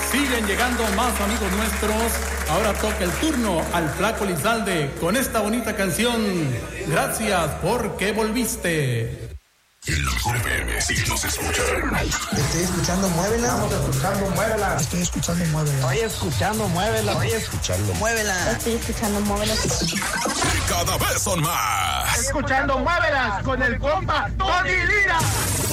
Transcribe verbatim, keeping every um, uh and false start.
Siguen llegando más amigos nuestros. Ahora toca el turno al Flaco Lizalde con esta bonita canción. Gracias porque volviste. En la mejor F M, sí nos escuchan. Estoy escuchando Muévela. Estamos escuchando Muévela. Estoy escuchando Muévela. Estoy escuchando Muévela. Estoy escuchando Muévela. Estoy escuchando Muévela. Y cada vez son más. Escuchando Muévelas con el compa Tony Lira.